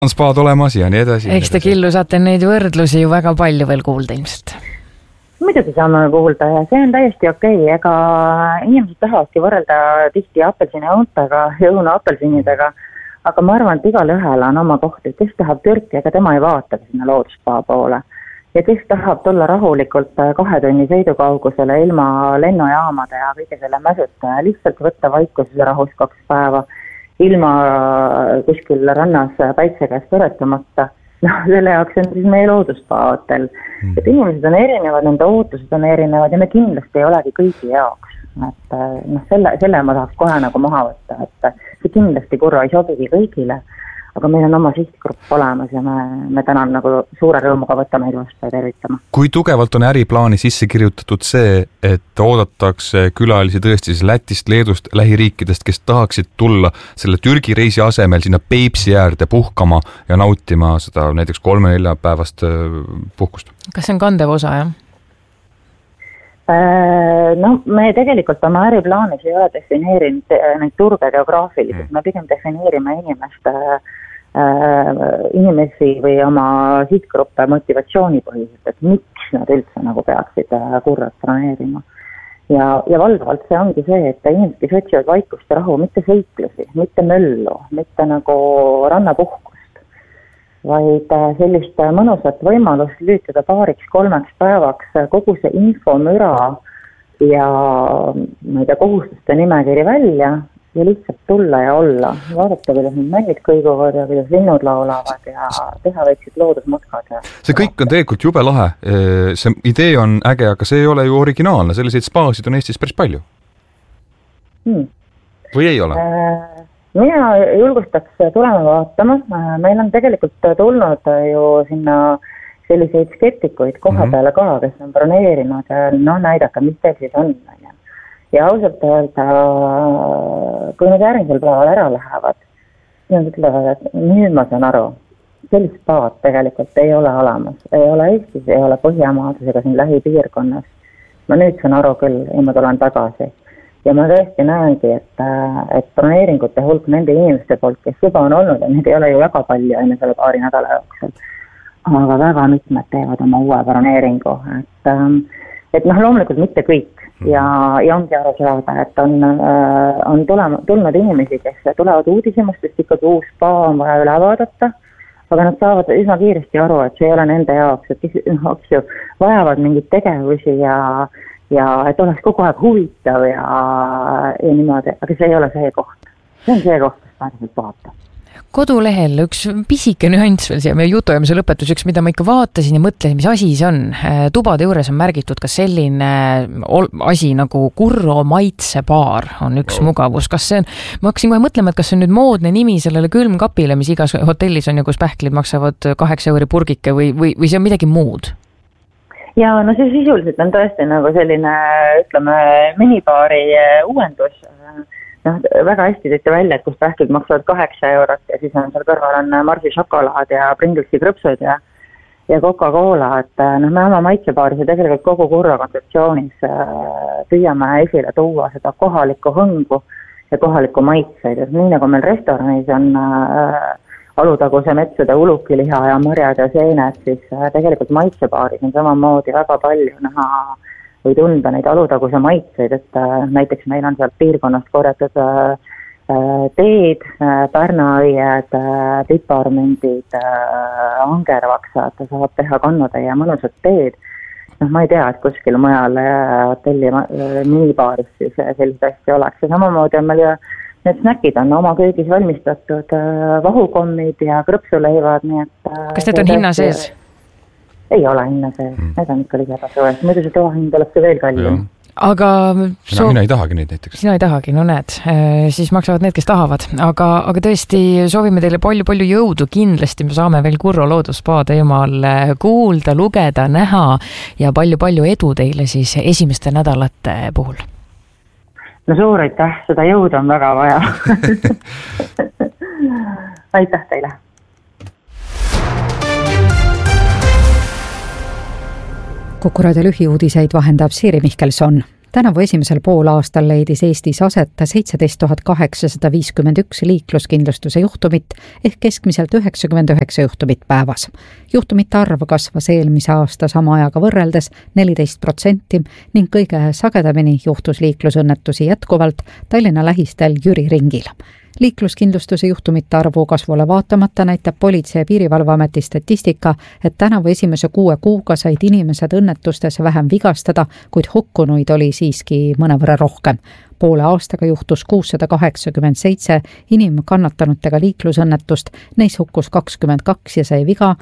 on spaad olemas ja nii edasi. Eks te Killu saate neid võrdlusi ju väga palju veel kuulda ilmselt. Muidugi saame kuulda ja see on täiesti okei. Ega inimesed tahavadki võrrelda tihti apelsini õuntega ja õuna apelsinidega, aga ma arvan, et igal ühel on oma koht, et kes tahab Türki, ega tema ei vaata sinna looduspaa poole. Ja kes tahab tulla rahulikult 2 tunni sõidukaugusele ilma lennujaamade ja kõige selle mäsuta ja lihtsalt võtta vaikuses rahus 2 päeva ilma kuskil rannas päitse käest põletamata. Selle jaoks on siis meie looduspaatel. Et inimesed on erinevad, nende ootused on erinevad ja me kindlasti ei olegi kõigi jaoks. Et, selle ma tahaks kohe nagu maha võtta, et see kindlasti Kurro ei sobigi kõigile, aga meil on oma sihtgrupp olemas ja me täna nagu suure rõõmuga võtame neid vastu ja tervitama. Kui tugevalt on äriplaani sisse kirjutatud see, et oodatakse külalisi tõesti Lätist, Leedust, lähiriikidest, kes tahaksid tulla selle Türgi reisi asemel sinna Peipsi äärde puhkama ja nautima seda näiteks 3-4 päevast puhkust? Kas see on kandev osa, jah? No, me tegelikult oma äriplaanis ei ole defineerinud neid turge geograafiliselt, me pigem defineerime inimesi või oma sihtgruppe motivatsioonipõhiselt, et miks nad üldse nagu peaksid Kurrat broneerima. Ja valdavalt see ongi see, et inimesed, kes otsivad vaikust ja rahu, mitte seiklusi, mitte möllu, mitte nagu rannapuhkust, vaid sellist mõnusat võimalust lüütada 2-3 päevaks kogu see infomüra ja ma ei tea, kohustuste nimekiri välja ja lihtsalt tulla ja olla. Vaadata, kuidas need mängid kõiguvad ja kuidas linnud laulavad ja teha väiksid loodusmatkad. See kõik on tegelikult jube lahe. See idee on äge, aga see ei ole ju originaalne. Selliseid spaasid on Eestis päris palju. Või ei ole? Mina julgustaks tulema vaatama. Meil on tegelikult tulnud ju sinna selliseid skeptikuid koha peale ka, kes on broneerinud ja näidata, mis teil siis on. Ja ausalt öelda, kui nad järgmisel päeval ära lähevad, siis nad ütlevad, et nüüd ma saan aru, sellist spaad tegelikult ei ole olemas. Ei ole Eestis, ei ole Põhjamaades ega siin lähipiirkonnas. Ma nüüd saan aru küll ja ma tulen tagasi. Ja ma tõesti näengi, et broneeringute hulk nende inimeste poolt, kes juba on olnud, ja neid ei ole ju väga palju enne selle 2 nädala jooksul. Aga väga mitmed teevad oma uue broneeringu. Et loomulikult mitte kõik. Ja ongi aru saada, et on tulnud inimesi, kes tulevad uudishimustest, ikkagi uus spa on vaja üle vaadata, aga nad saavad üsna kiiresti aru, et see ei ole nende jaoks, et vajavad mingid tegevusi ja et oleks kogu aeg huvitav ja niimoodi, aga see ei ole see koht. See on see koht, kus päriselt vaata. Kodulehel üks pisike nüanss veel siia meie jutuajamise lõpetuseks, mida ma ikka vaatasin ja mõtlesin, mis asi see on. Tubade juures on märgitud ka selline asi nagu Kurro maitsebaar on üks mugavus. Kas see on, ma hakkasin kohe mõtlema, et kas see on nüüd moodne nimi sellele külmkapile, mis igas hotellis on ja kus pähklid maksavad 8 € purgike või see on midagi muud? Ja no see sisuliselt on tõesti nagu selline, ütleme, minibaari uuendus. Väga hästi tõite välja, et kus pähklid maksavad 8 € ja siis on seal kõrval on Marsi šokolaad ja Pringlesi krõpsud ja Coca-Cola, et me oma maitsebaaris ja tegelikult kogu Kurro kontseptsioonis püüame esile tuua seda kohalikku hõngu ja kohalikku maitseid, et nii nagu meil restoranis on Alutaguse metsade ulukiliha ja marjad ja seened, siis tegelikult maitsebaaris on samamoodi väga palju näha või tunda neid Alutaguse maitseid, et näiteks meil on sealt piirkonnast korjatud teed, pärnaõied, piparmündid, angervaksad, saab teha kannutäie mõnusad teed. Ma ei tea, et kuskil mujal hotelli minibaaris siis sellist asja oleks. Ja samamoodi on meil need snäkid on oma köögis valmistatud vahukommid ja krõpsuleivad. Kas need on hinna sees? Ei ole hinna sees, need on ikka lisatasu eest. Muidu see toahind oleks veel kallim. Aga mina ei tahagi neid näiteks. Sina ei tahagi, no näed, siis maksavad need, kes tahavad. Aga tõesti soovime teile palju jõudu. Kindlasti me saame veel Kurro loodusspa teemal kuulda, lugeda, näha ja palju edu teile siis esimeste nädalate puhul. No suur aitäh, seda jõudu on väga vaja. Aitäh teile. Kuku raadio lühiuudiseid vahendab Siiri Mihkelson. Tänavu esimesel poolaastal leidis Eestis aset 17 851 liikluskindlustuse juhtumit ehk keskmiselt 99 juhtumit päevas. Juhtumite arv kasvas eelmise aasta sama ajaga võrreldes 14% ning kõige sagedamini juhtus liiklusõnnetusi jätkuvalt Tallinna lähistel Jüri ringil. Liikluskindlustuse juhtumite arvu kasvule vaatamata näitab Politsei- ja Piirivalveameti statistika, et tänavu esimese 6 kuuga said inimesed õnnetustes vähem vigastada, kuid hukkunuid oli siiski mõnevõrra rohkem. Poole aastaga juhtus 687 inimkannatanutega liiklusõnnetust, neis hukkus 22 ja sai viga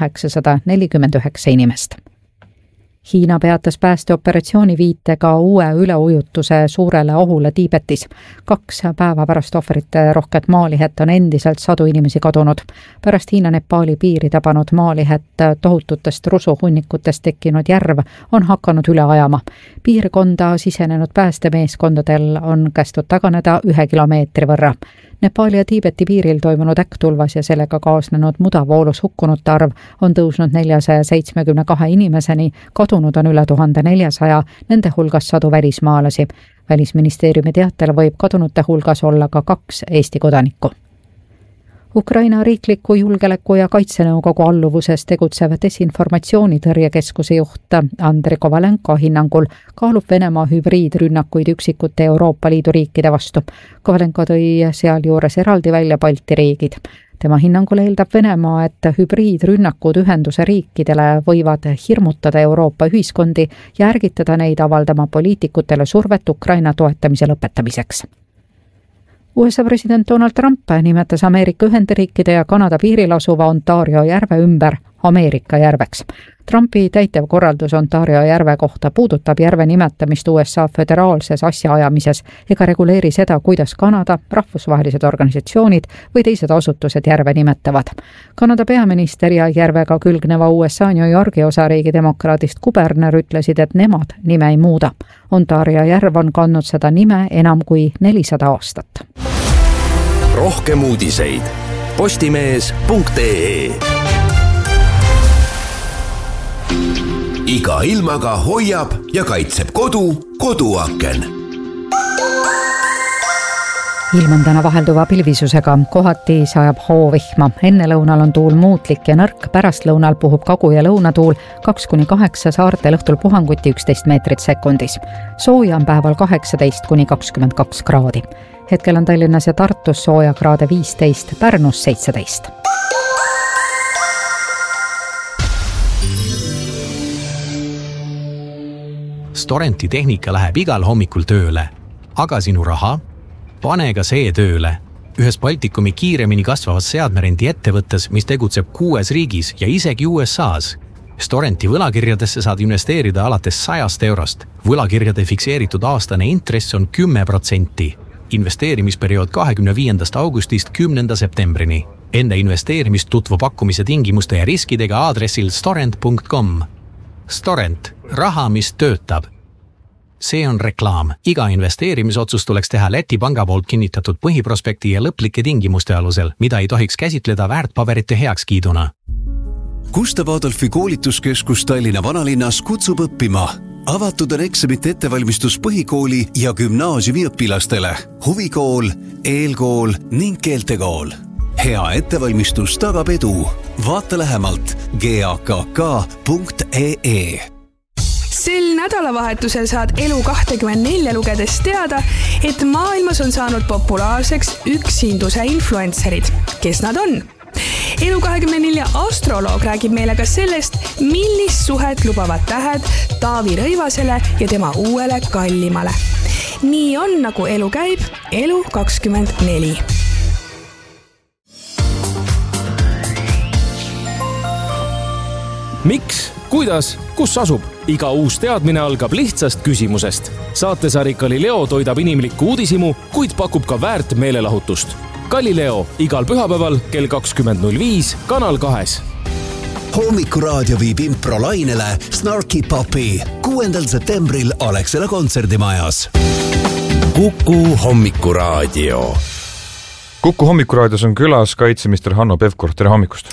849 inimest. Hiina peatas päästeoperatsiooni viitega uue üleujutuse suurele ohule Tiibetis. 2 päeva pärast ohvrite rohket maalihet on endiselt sadu inimesi kadunud. Pärast Hiina-Nepaali piiri tabanud maalihet tohututest rusuhunnikutest tekkinud järv on hakanud üle ajama. Piirkonda sisenenud päästemeeskondadel on kästud taganeda 1 kilomeetri võrra. Nepaali ja Tiibeti piiril toimunud äkkutulvas ja sellega kaasnenud mudavoolus hukkunute arv on tõusnud 472 inimeseni, kadunud on üle 1400, nende hulgas sadu välismaalasi. Välisministeeriumi teatel võib kadunute hulgas olla ka 2 Eesti kodanikku. Ukraina riikliku julgeoleku- ja kaitsenõukogu alluvuses tegutsev desinformatsioonitõrjekeskuse juht Andrei Kovalenko hinnangul kaalub Venemaa hübriidrünnakuid üksikute Euroopa Liidu riikide vastu. Kovalenko tõi sealjuures eraldi välja Balti riigid. Tema hinnangul eeldab Venemaa, et hübriidrünnakud ühenduse riikidele võivad hirmutada Euroopa ühiskondi ja ärgitada neid avaldama poliitikutele survet Ukraina toetamise lõpetamiseks. USA president Donald Trump nimetas Ameerika Ühendriikide ja Kanada piiril asuva Ontario järve ümber Ameerika järveks. Trumpi täitev korraldus Ontario järve kohta puudutab järve nimetamist USA föderaalses asjaajamises ega reguleeri seda, kuidas Kanada, rahvusvahelised organisatsioonid või teised asutused järve nimetavad. Kanada peaminister ja järvega külgneva USA New Yorgi osariigi demokraadist kuberner ütlesid, et nemad nime ei muuda. Ontario järv on kandnud seda nime enam kui 400 aastat. Rohkem uudiseid postimees.ee. Iga ilmaga hoiab ja kaitseb koduaken. Ilm on täna vahelduva pilvisusega, kohati sajab hoovihma. Ennelõunal on tuul muutlik ja nõrk, pärastlõunal puhub kagu- ja lõunatuul 2-8, saartel õhtul puhanguti 11 meetrit sekundis. Sooja on päeval 18-22 kraadi. Hetkel on Tallinnas ja Tartus sooja kraade 15, Pärnus 17. Storenti tehnika läheb igal hommikul tööle, aga sinu raha? Pane ka see tööle. Ühes Baltikumi kiiremini kasvavas seadmerendi ettevõttes, mis tegutseb 6 riigis ja isegi USAs. Storenti võlakirjadesse saad investeerida alates 100 eurost. Võlakirjade fikseeritud aastane intress on 10%. Investeerimisperiood 25. augustist 10. septembrini. Enne investeerimist tutvu pakkumise tingimuste ja riskidega aadressil storent.com. Storent. Raha, mis töötab. See on reklaam. Iga investeerimisotsus tuleks teha Läti panga poolt kinnitatud põhiprospekti ja lõplike tingimuste alusel, mida ei tohiks käsitleda väärtpaberite heakskiiduna. Gustav Adolfi koolituskeskus Tallinna vanalinnas kutsub õppima. Avatud on eksamite ettevalmistus põhikooli ja gümnaasiumi õpilastele. Huvikool, eelkool ning keeltekool. Hea ettevalmistus tagab edu. Vaata lähemalt gakk.ee. Sel nädalavahetusel saad Elu24 lugedes teada, et maailmas on saanud populaarseks üksinduse influencerid. Kes nad on? Elu24 astroloog räägib meile ka sellest, millist suhet lubavad tähed Taavi Rõivasele ja tema uuele kallimale. Nii on, nagu elu käib, Elu24. Miks? Kuidas? Kus asub? Iga uus teadmine algab lihtsast küsimusest. Saatesari Galileo toidab inimlikku uudishimu, kuid pakub ka väärt meelelahutust. Galileo igal pühapäeval kell 20.05 Kanal 2. Hommikuraadio viib improlainele Snarky Puppy 6. septembril Alexela kontserdimajas. Kuku Hommikuraadio. Kuku Hommikuraadios on külas kaitseminister Hanno Pevkur. Tere hommikust!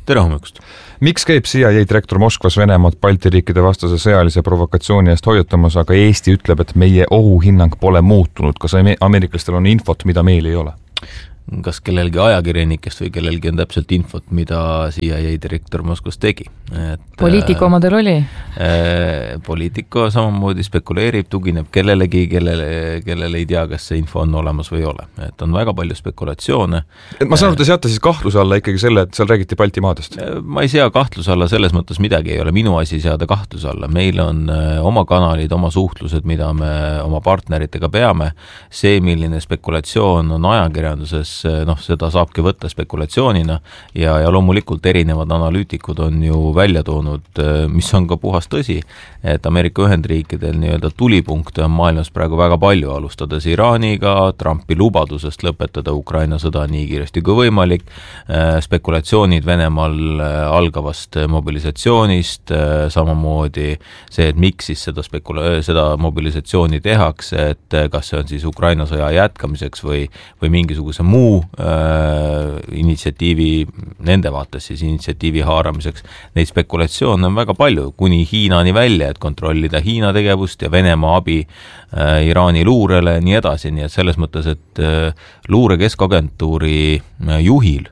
Tere hommikust! Miks käib CIA direktor Moskvas Venemaad Balti riikide vastase sõjalise provokatsiooni eest hoiatamas, aga Eesti ütleb, et meie ohuhinnang pole muutunud? Kas ameeriklastel on infot, mida meil ei ole? Kas kellelgi ajakirjanikest või kellelgi on täpselt infot, mida CIA direktor Moskvas tegi. Poliitiku omadel oli? Poliitiku samamoodi spekuleerib, tugineb kellelegi, kellele ei tea, kas see info on olemas või ei ole. Et on väga palju spekulatsioone. Ma saan aru, te seate siis kahtluse alla ikkagi selle, et seal räägiti Baltimaadest? Ma ei sea kahtluse alla, selles mõttes midagi ei ole. Minu asi seada kahtluse alla. Meil on oma kanalid, oma suhtlused, mida me oma partneritega peame. See, milline spekulatsioon on ajakirjanduses, seda saabki võtta spekulatsioonina ja loomulikult erinevad analüütikud on ju välja toonud, mis on ka puhas tõsi, et Ameerika Ühendriikidel nii-öelda tulipunkte on maailmas praegu väga palju, alustades Iraaniga, Trumpi lubadusest lõpetada Ukraina sõda nii kiiresti kui võimalik, spekulatsioonid Venemaal algavast mobilisatsioonist, samamoodi see, et miks siis seda mobilisatsiooni tehakse, et kas see on siis Ukraina sõja jätkamiseks või mingisuguse muu initsiatiivi, nende vaates siis initsiatiivi haaramiseks. Neid spekulatsioone on väga palju, kuni Hiinani välja, et kontrollida Hiina tegevust ja Venemaa abi Iraani luurele ja nii edasi, nii et selles mõttes, et luure keskagentuuri juhil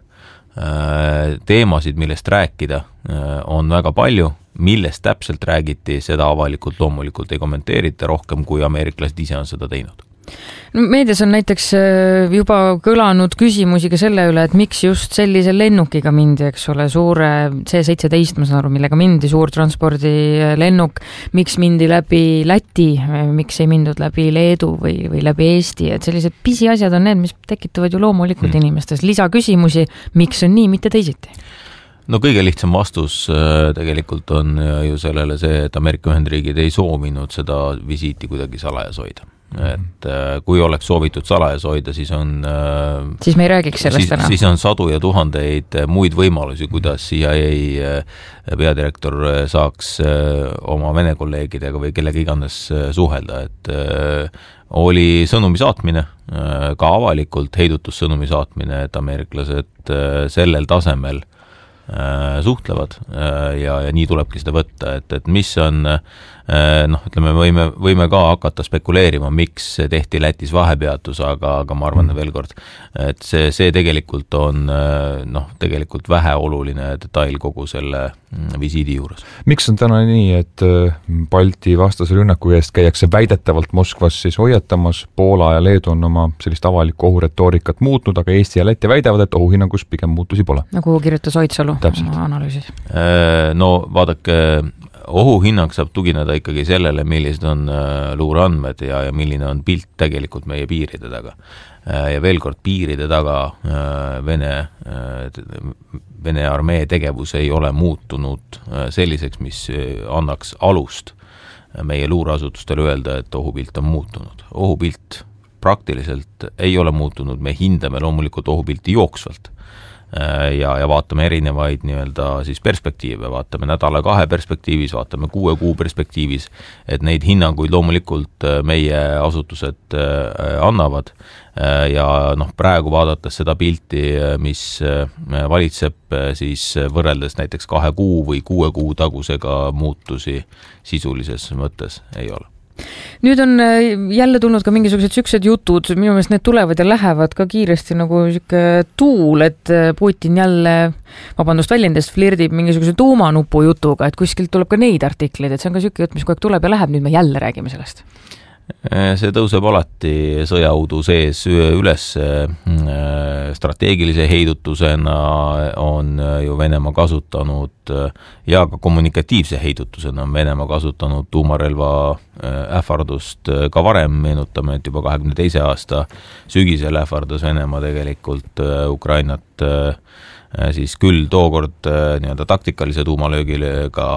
teemasid, millest rääkida, on väga palju, millest täpselt räägiti, seda avalikult loomulikult ei kommenteerita rohkem, kui ameeriklased ise on seda teinud. Meedias on näiteks juba kõlanud küsimusi ka selle üle, et miks just sellise lennukiga mindi, eks ole, suure C-17, ma saan aru, millega mindi, suur transpordilennuk, miks mindi läbi Läti, miks ei mindud läbi Leedu või läbi Eesti, et sellised pisiasjad on need, mis tekitavad ju loomulikult inimestes lisaküsimusi, miks on nii, mitte teisiti? No kõige lihtsam vastus tegelikult on ju sellele see, et Ameerika Ühendriigid ei soovinud seda visiiti kuidagi salajas hoida. Et kui oleks soovitud salajas hoida, siis on siis me ei räägiks sellest täna. Siis on sadu ja tuhandeid muid võimalusi, kuidas CIA peadirektor saaks oma Vene kolleegidega või kellega iganes suhelda, et oli sõnumi saatmine, ka avalikult heidutussõnumi saatmine, et ameeriklased sellel tasemel suhtlevad ja nii tulebki seda võtta, et mis on ütleme, võime ka hakata spekuleerima, miks tehti Lätis vahepeatus, aga ma arvan veel kord, et see tegelikult on tegelikult väheoluline detail kogu selle visiidi juures. Miks on täna nii, et Balti vastase rünnaku eest käiakse väidetavalt Moskvas siis hoiatamas, Poola ja Leedu on oma sellist avalikku ohuretoorikat muutnud, aga Eesti ja Läti väidavad, et ohuhinnangus pigem muutusi pole? Nagu kirjutas Oitsalu oma analüüsis. No vaadake, ohuhinnang saab tugineda ikkagi sellele, millised on luureandmed ja milline on pilt tegelikult meie piiride taga. Ja veel kord, piiride taga Vene armee tegevus ei ole muutunud selliseks, mis annaks alust meie luureasutustele öelda, et ohupilt on muutunud. Ohupilt praktiliselt ei ole muutunud, me hindame loomulikult ohupilti jooksvalt. Ja vaatame erinevaid siis perspektiive, vaatame nädala 2 perspektiivis, vaatame 6 kuu perspektiivis, et neid hinnanguid loomulikult meie asutused annavad ja praegu vaadates seda pilti, mis valitseb siis võrreldes näiteks 2 kuu või 6 kuu tagusega muutusi sisulises mõttes ei ole. Nüüd on jälle tulnud ka mingisugused süksed jutud, minu meelest need tulevad ja lähevad ka kiiresti nagu siuke tuul, et Putin jälle, väljendest flirdib mingisuguse tuumanupu jutuga, et kuskilt tuleb ka neid artikleid, et see on ka siuke jutt, mis kogu aeg tuleb ja läheb, nüüd me jälle räägime sellest. See tõuseb alati sõjaudu sees üles strateegilise heidutusena on ju Venemaa kasutanud ja ka kommunikatiivse heidutusena on Venemaa kasutanud tuumarelva ähvardust ka varem, meenutame, et juba 22. aasta sügisel ähvardas Venemaa tegelikult Ukrainat siis küll tookord taktikalise tuumalöögiga,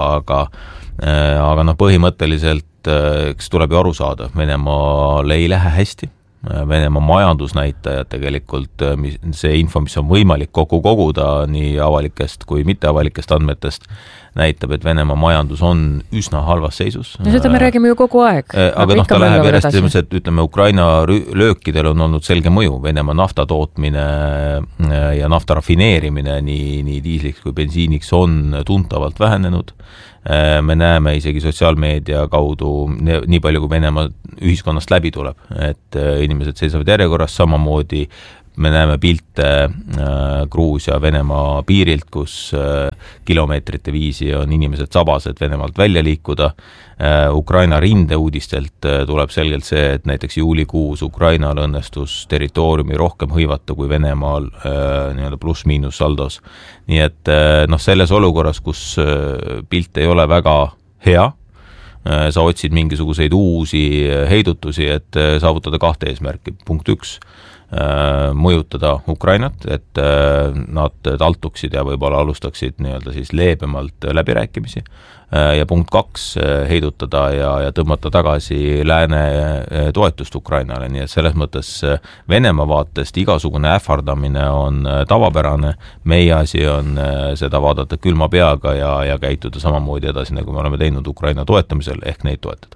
aga põhimõtteliselt eks tuleb ju aru saada, Venemaal ei lähe hästi, Venemaa majandusnäitajad tegelikult, see info, mis on võimalik kokku koguda nii avalikest kui mitteavalikest andmetest, näitab, et Venemaa majandus on üsna halvas seisus. Ja seda me räägime ju kogu aeg. Aga ta läheb järjest, et ütleme, Ukraina löökidel on olnud selge mõju. Venemaa nafta tootmine ja nafta rafineerimine nii diisliks kui bensiiniks on tuntavalt vähenenud. Me näeme isegi sotsiaalmeedia kaudu nii palju, kui Venemaa ühiskonnast läbi tuleb, et inimesed seisavad järjekorras samamoodi. Me näeme pilte Gruusia Venemaa piirilt, kus kilomeetrite viisi on inimesed sabased Venemaalt välja liikuda. Ukraina rindeuudistelt tuleb selgelt see, et näiteks juulikuus Ukrainal õnnestus territooriumi rohkem hõivata kui Venemaal pluss-miinus saldos. Nii et selles olukorras, kus pilt ei ole väga hea, sa otsid mingisuguseid uusi heidutusi, et saavutada 2 eesmärki. Punkt 1. Mõjutada Ukrainat, et nad taltuksid ja võib-olla alustaksid siis leebemalt läbirääkimisi. Ja punkt 2, heidutada ja tõmmata tagasi lääne toetust Ukrainale. Nii et selles mõttes Venemaa vaatest igasugune ähvardamine on tavapärane. Meie asi on seda vaadata külma peaga ja käituda samamoodi edasi, nagu me oleme teinud Ukraina toetamisel, ehk neid toetada.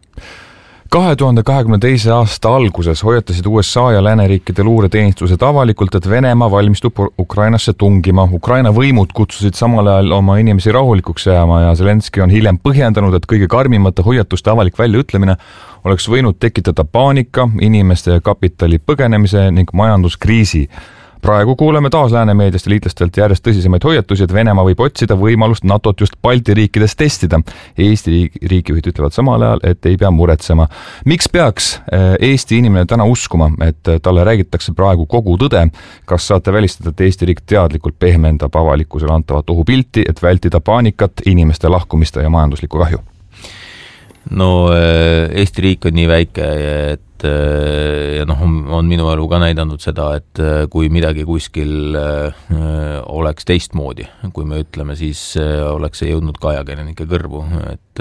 2022. aasta alguses hoiatasid USA ja lääneriikide luureteenistused avalikult, et Venemaa valmistub Ukrainasse tungima. Ukraina võimud kutsusid samal ajal oma inimesi rahulikuks jääma ja Zelenski on hiljem põhjendanud, et kõige karmimate hoiatuste avalik väljaütlemine oleks võinud tekitada paanika, inimeste ja kapitali põgenemise ning majanduskriisi. Praegu kuuleme taas läänemeediast ja liitlastelt järjest tõsisemaid hoiatusi, et Venemaa võib otsida võimalust NATOt just Balti riikides testida. Eesti riigijuhid ütlevad samal ajal, et ei pea muretsema. Miks peaks Eesti inimene täna uskuma, et talle räägitakse praegu kogu tõde? Kas saate välistada, et Eesti riik teadlikult pehmendab avalikkusele antavat ohupilti, et vältida paanikat, inimeste lahkumist ja majanduslikku kahju? No Eesti riik on nii väike, et on minu elu ka näidanud seda, et kui midagi kuskil oleks teistmoodi, kui me ütleme, siis oleks see jõudnud ka ajakirjanike kõrvu, et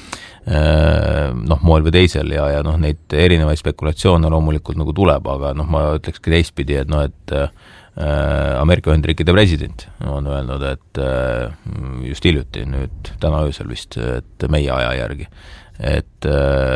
moel või teisel ja neid erinevaid spekulatsioone loomulikult nagu tuleb, aga ma ütlekski teistpidi, et Ameerika Ühendriikide president on öelnud, et just hiljuti, nüüd täna öösel vist, et meie aja järgi, et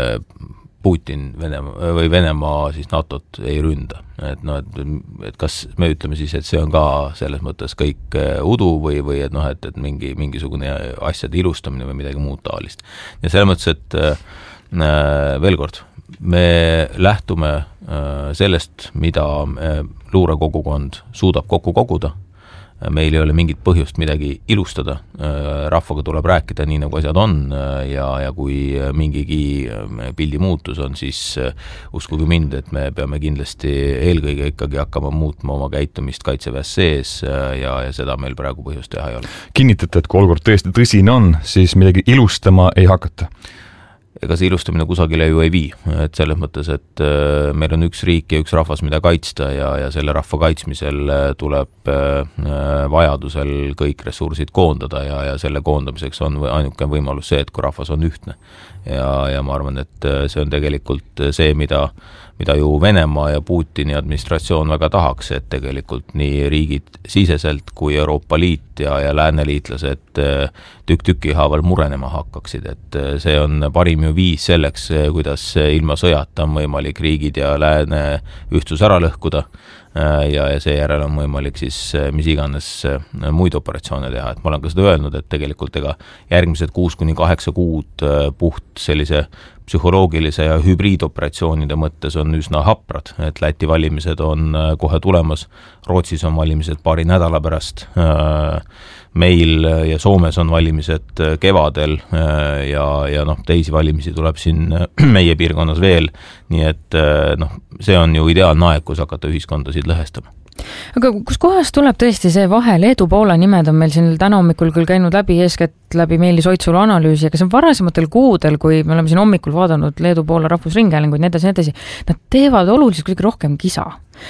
Putin Venemaa siis NATOt ei ründa. Et kas me ütleme siis, et see on ka selles mõttes kõik udu või et mingisugune asjade ilustamine või midagi muud taolist. Ja selles mõttes, et veel kord, me lähtume sellest, mida luurekogukond suudab kokku koguda. Meil ei ole mingit põhjust midagi ilustada, rahvaga tuleb rääkida nii, nagu asjad on ja kui mingigi pildi muutus on, siis uskuge mind, et me peame kindlasti eelkõige ikkagi hakkama muutma oma käitumist kaitseväes sees ja seda meil praegu põhjust teha ei ole. Kinnitate, et kui olukord tõesti tõsine on, siis midagi ilustama ei hakata? Ega see ilustamine kusagile ju ei vii, et selles mõttes, et meil on üks riik ja üks rahvas, mida kaitsta ja selle rahva kaitsmisel tuleb vajadusel kõik ressursid koondada ja selle koondamiseks on ainuke võimalus see, et kui rahvas on ühtne. Ja ma arvan, et see on tegelikult see, mida ju Venemaa ja Putini administratsioon väga tahaks, et tegelikult nii riigid siseselt kui Euroopa Liit ja lääneliitlased tükk-tüki haaval murenema hakkaksid, et see on parim ju viis selleks, kuidas ilma sõjata on võimalik riigid ja lääne ühtsus ära lõhkuda ja seejärel on võimalik siis mis iganes muid operatsioone teha, et ma olen ka seda öelnud, et tegelikult järgmised 6-8 kuud puht sellise psühholoogilise ja hübriidoperatsioonide mõttes on üsna haprad, et Läti valimised on kohe tulemas, Rootsis on valimised paari nädala pärast, meil ja Soomes on valimised kevadel ja teisi valimisi tuleb siin meie piirkonnas veel, nii et see on ju ideaalne aeg, kus hakata ühiskondasid lõhestama. Aga kus kohas tuleb tõesti see vahe? Leedu-Poola nimed on meil siin täna hommikul küll käinud läbi läbi Meelis Oitsulu analüüsi, aga see on varasematel kuudel, kui me oleme siin hommikul vaadanud Leedu-Poola rahvusringhäälinguid, nii edasi, nad teevad oluliselt kuidagi rohkem kisa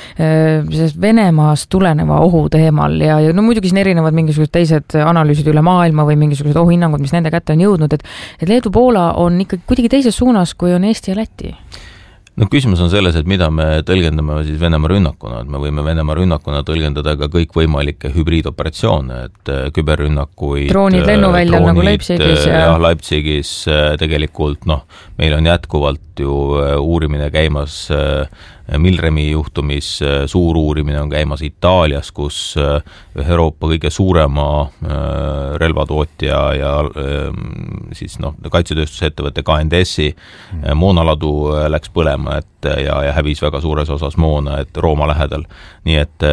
Venemaast tuleneva ohu teemal ja muidugi siin erinevad mingisugused teised analüüsid üle maailma või mingisugused ohuhinnangud, mis nende kätte on jõudnud, et Leedu-Poola on ikkagi kuidagi teises suunas, kui on Eesti ja Läti. No küsimus on selles, et mida me tõlgendame siis Venemaa rünnakuna, et me võime Venemaa rünnakuna tõlgendada ka kõik võimalikke hübriidoperatsioone, et küberrünnakuid, droonid lennuväljal nagu Leipzigis ja Leipzigis tegelikult meil on jätkuvalt ju uurimine käimas Milremi juhtumis, suur uurimine on käimas Itaalias, kus Euroopa kõige suurema relvatootja ja siis kaitsetööstusettevõtte KNDS-i moonaladu läks põlema ja hävis väga suures osas moona, et Rooma lähedal. Nii et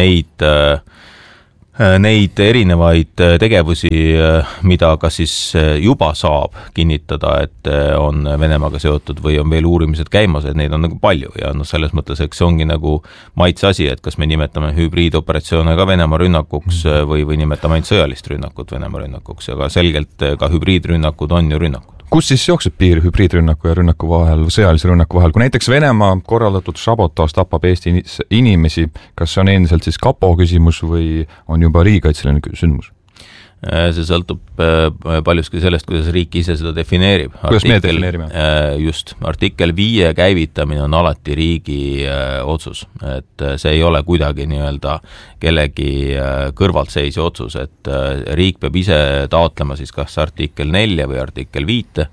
neid erinevaid tegevusi, mida kas siis juba saab kinnitada, et on Venemaaga seotud või on veel uurimised käimas, et neid on nagu palju ja selles mõttes, eks see ongi nagu maitse asi, et kas me nimetame hübriidoperatsioone ka Venemaa rünnakuks või nimetame ainult sõjalist rünnakut Venemaa rünnakuks, aga selgelt ka hübriidrünnakud on ju rünnakud. Kus siis jookseb piir hübriidrünnaku ja rünnaku vahel, sõjalise rünnaku vahel? Kui näiteks Venemaa korraldatud sabotaaž tapab Eesti inimesi, kas see on endiselt siis kapo küsimus või on juba riigikaitseline sündmus? See sõltub paljuski sellest, kuidas riik ise seda defineerib. Kuidas me defineerime? Just, artikkel 5 käivitamine on alati riigi otsus, et see ei ole kuidagi nii-öelda kellegi kõrvaltseisja otsus, et riik peab ise taotlema siis kas artikkel 4 või artikkel 5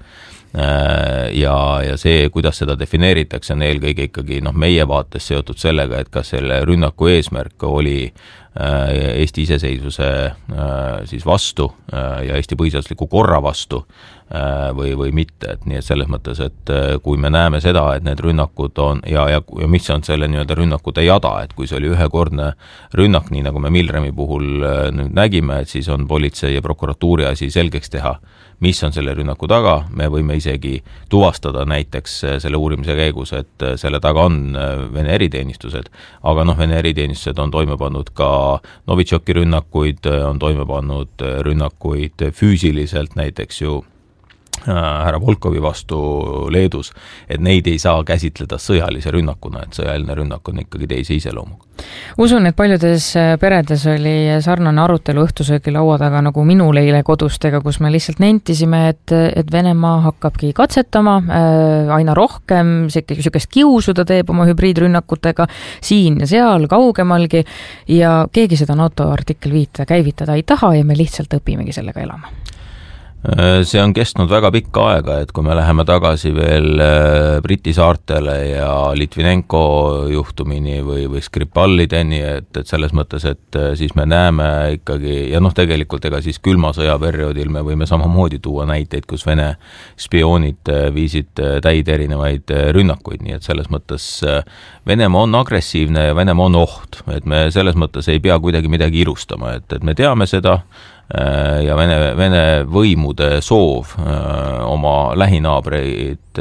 ja see, kuidas seda defineeritakse, on eelkõige ikkagi meie vaates seotud sellega, et kas selle rünnaku eesmärk oli Eesti iseseisvuse siis vastu ja Eesti põhiseadusliku korra vastu või mitte, et nii et selles mõttes, et kui me näeme seda, et need rünnakud on ja mis on selle nii-öelda rünnakute jada, et kui see oli ühekordne rünnak, nii nagu me Milremi puhul nüüd nägime, et siis on politsei ja prokuratuuri asi selgeks teha, mis on selle rünnaku taga, me võime isegi tuvastada näiteks selle uurimise käigus, et selle taga on Vene eriteenistused, aga Vene eriteenistused on toime pannud ka Novitšoki rünnakuid, on toime pannud rünnakuid füüsiliselt näiteks ju härra Volkovi vastu Leedus, et neid ei saa käsitleda sõjalise rünnakuna, et sõjaline rünnak on ikkagi teise iseloomuga. Usun, et paljudes peredes oli sarnane arutelu õhtusöögi laua taga nagu minul eile kodustega, kus me lihtsalt nentisime, et Venemaa hakkabki katsetama aina rohkem, sellist kiusu ta teeb oma hübriidrünnakutega siin ja seal kaugemalgi ja keegi seda NATO artikkel 5 käivitada ei taha ja me lihtsalt õpimegi sellega elama. See on kestnud väga pikka aega, et kui me läheme tagasi veel Briti saartele ja Litvinenko juhtumini või Skripalideni, et selles mõttes, et siis me näeme ikkagi, ja tegelikult ega siis külma sõja perioodil me võime samamoodi tuua näiteid, kus Vene spioonid viisid täid erinevaid rünnakuid, nii et selles mõttes Venemaa on agressiivne ja Venemaa on oht, et me selles mõttes ei pea kuidagi midagi irustama, et me teame seda, ja Vene võimude soov oma lähinaabreid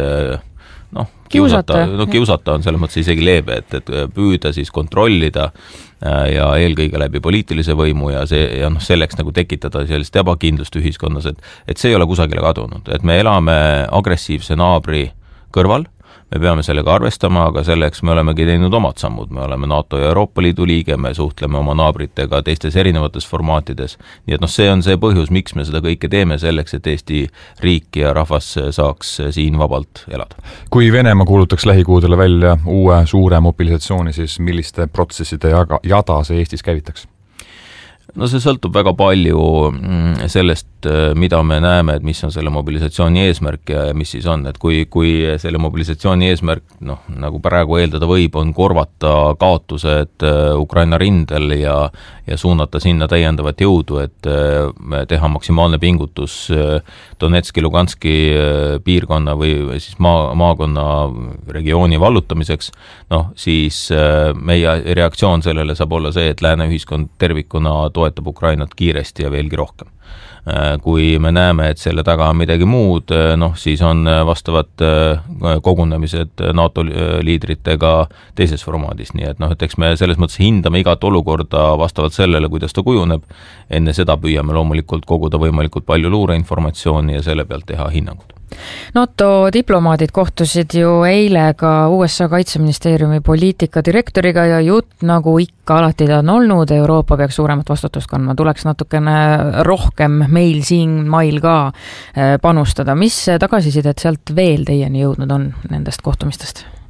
kiusata on selles mõttes isegi leebe, et püüda siis kontrollida ja eelkõige läbi poliitilise võimu ja selleks nagu tekitada sellist ebakindlust ühiskonnas, et see ei ole kusagile kadunud, et me elame agressiivse naabri kõrval, me peame sellega arvestama, aga selleks me olemegi teinud omad sammud, me oleme NATO ja Euroopa Liidu liige, me suhtleme oma naabritega teistes erinevates formaatides, nii et see on see põhjus, miks me seda kõike teeme selleks, et Eesti riik ja rahvas saaks siin vabalt elada. Kui Venemaa kuulutaks lähikuudele välja uue suure mobilisatsiooni, siis milliste protsesside jada see Eestis käivitaks? No see sõltub väga palju sellest, mida me näeme, et mis on selle mobilisatsiooni eesmärk ja mis siis on, et kui selle mobilisatsiooni eesmärk, nagu praegu eeldada võib, on korvata kaotused Ukraina rindel ja suunata sinna täiendavat jõudu, et teha maksimaalne pingutus Donetski, Luganski piirkonna või siis maakonna regiooni vallutamiseks, siis meie reaktsioon sellele saab olla see, et lääne ühiskond tervikuna toetab Ukrainat kiiresti ja veelgi rohkem. Kui me näeme, et selle taga on midagi muud, siis on vastavad kogunemised NATO liidritega teises formaadis, nii et eks me selles mõttes hindame igat olukorda vastavalt sellele, kuidas ta kujuneb, enne seda püüame loomulikult koguda võimalikult palju luureinformatsiooni ja selle pealt teha hinnangud. NATO diplomaadid kohtusid ju eile ka USA kaitseministeeriumi poliitika direktoriga ja jutt nagu ikka alati ta on olnud, Euroopa peaks suuremat vastutust kandma, tuleks natukene rohkem meil siin mail ka panustada. Mis tagasisidet sealt veel teieni jõudnud on nendest kohtumistest?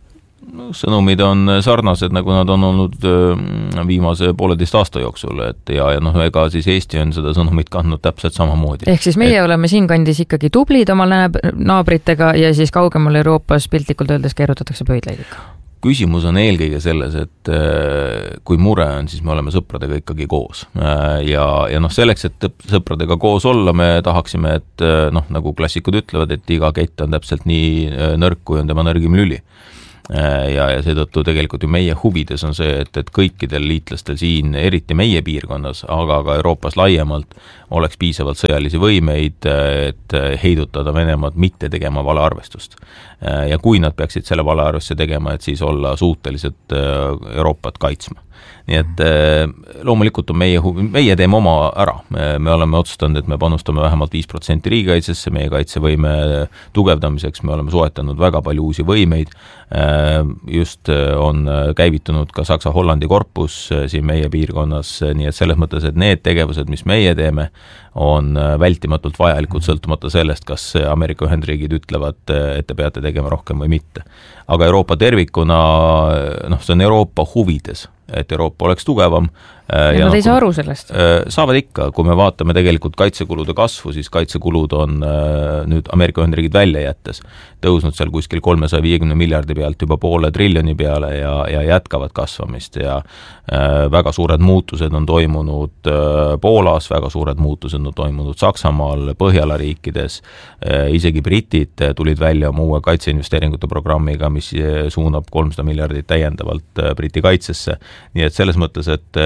Sõnumid on sarnased, nagu nad on olnud viimase 1,5 aasta jooksul, et ja ega siis Eesti on seda sõnumit kandnud täpselt samamoodi. Ehk siis meie oleme siinkandis ikkagi tublid oma naabritega ja siis kaugemal Euroopas piltlikult öeldes keerutatakse pöidlaid ikka. Küsimus on eelkõige selles, et kui mure on, siis me oleme sõpradega ikkagi koos. Ja selleks, et sõpradega koos olla, me tahaksime, et nagu klassikud ütlevad, et iga kett on täpselt nii nõrk, kui on tema nõrgim lüli. Ja seetõttu tegelikult ju meie huvides on see, et kõikidel liitlastel siin, eriti meie piirkonnas, aga ka Euroopas laiemalt, oleks piisavalt sõjalisi võimeid, et heidutada Venemaad mitte tegema valearvestust. Ja kui nad peaksid selle valearvestuse tegema, et siis olla suutelised Euroopat kaitsma. Nii et loomulikult on meie teeme oma ära. Me oleme otsustanud, et me panustame vähemalt 5% riigikaitsesse, meie kaitsevõime tugevdamiseks me oleme soetanud väga palju uusi võimeid. Just on käivitunud ka Saksa-Hollandi korpus siin meie piirkonnas, nii et selles mõttes, et need tegevused, mis meie teeme, on vältimatult vajalikud sõltumata sellest, kas Ameerika Ühendriigid ütlevad, et te peate tegema rohkem või mitte. Aga Euroopa tervikuna, see on Euroopa huvides, et Euroopa oleks tugevam. Ja nad ei saa aru sellest? Saavad ikka, kui me vaatame tegelikult kaitsekulude kasvu, siis kaitsekulud on nüüd Ameerika Ühendriigid välja jättes tõusnud seal kuskil 350 miljardi pealt juba 500 triljoni peale ja jätkavad kasvamist ja väga suured muutused on toimunud Poolas, väga suured muutused on toimunud Saksamaal, Põhjala riikides, isegi britid tulid välja oma uue kaitseinvesteeringute programmiga, mis suunab 300 miljardit täiendavalt Briti kaitsesse, nii et selles mõttes, et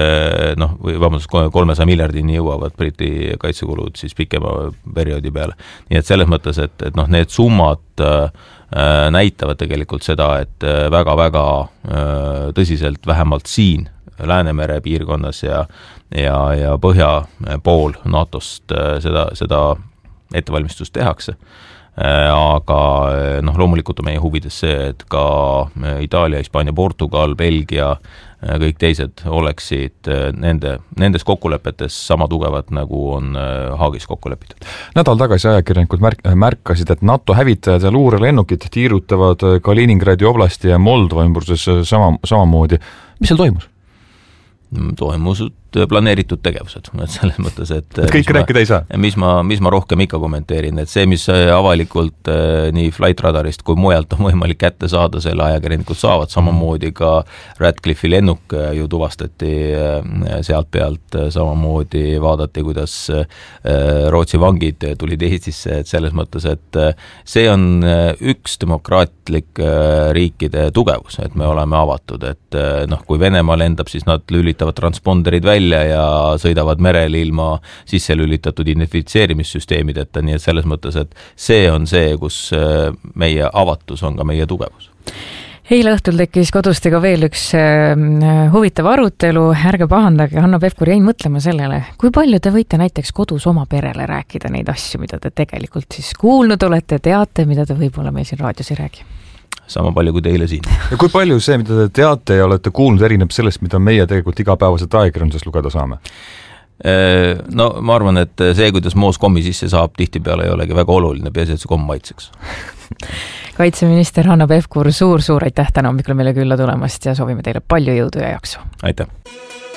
300 miljardini jõuavad Briti kaitsekulud siis pikema perioodi peale. Nii et selles mõttes, et need summad näitavad tegelikult seda, et väga-väga tõsiselt vähemalt siin Läänemere piirkonnas ja põhja pool NATO-st seda ettevalmistust tehakse. Aga loomulikult on meie huvides see, et ka Itaalia, Hispaania, Portugal, Belgia, kõik teised oleksid nendes kokkulepetes sama tugevad, nagu on Haagis kokku lepitud. Nädal tagasi ajakirjanikud märkasid, et NATO hävitajad ja luurelennukid tiirutavad Kaliningradi oblasti ja Moldova ümbruses samamoodi. Mis seal toimus? Toimusud planeeritud tegevused, selles mõttes, et kõik rääkida ei saa. Mis ma rohkem ikka kommenteerin, et see, mis avalikult nii Flight Radarist kui mujalt on võimalik kätte saada, selle ajakirjanikud saavad, samamoodi ka Radcliffe'i lennuk ju tuvastati sealt pealt, samamoodi vaadati, kuidas Rootsi vangid tulid Eestisse, et selles mõttes, et see on üks demokraatlik riikide tugevus, et me oleme avatud, et kui Venemaa lendab, siis nad lülitavad transponderid välja ja sõidavad merel ilma sisse lülitatud identifitseerimissüsteemideta, nii et selles mõttes, et see on see, kus meie avatus on ka meie tugevus. Eile õhtul tekkis kodustega veel üks huvitav arutelu, ärge pahandage, Hanno Pevkur jäin mõtlema sellele, kui palju te võite näiteks kodus oma perele rääkida neid asju, mida te tegelikult siis kuulnud olete, teate, mida te võib-olla meil siin raadios ei räägi? Sama palju kui teile siin. Ja kui palju see, mida te teate ja olete kuulnud, erineb sellest, mida meie tegelikult igapäevaselt ajakirjanduses lugeda saame? Ma arvan, et see, kuidas moos kommi sisse saab, tihtipeale ei olegi väga oluline, peaasi, et see komm maitseks. Kaitseminister Hanno Pevkur, suur aitäh täna hommikul meile külla tulemast ja soovime teile palju jõudu ja jaksu. Aitäh!